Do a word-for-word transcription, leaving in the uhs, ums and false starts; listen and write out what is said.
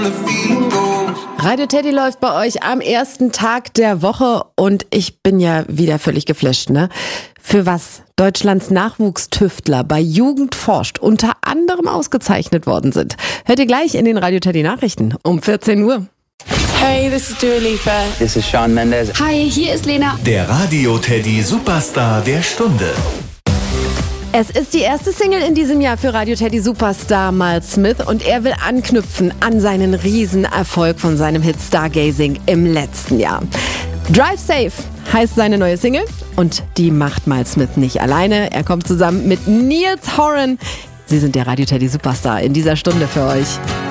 Radio Teddy läuft bei euch am ersten Tag der Woche und ich bin ja wieder völlig geflasht, ne? Für was Deutschlands Nachwuchstüftler bei Jugend forscht unter anderem ausgezeichnet worden sind. Hört ihr gleich in den Radio Teddy Nachrichten um vierzehn Uhr. Hey, this is Dua Lipa. This is Shawn Mendes. Hi, hier ist Lena. Der Radio Teddy Superstar der Stunde. Es ist die erste Single in diesem Jahr für Radio Teddy Superstar Miles Smith und er will anknüpfen an seinen Riesenerfolg von seinem Hit Stargazing im letzten Jahr. Drive Safe heißt seine neue Single und die macht Miles Smith nicht alleine. Er kommt zusammen mit Niels Horan. Sie sind der Radio Teddy Superstar in dieser Stunde für euch.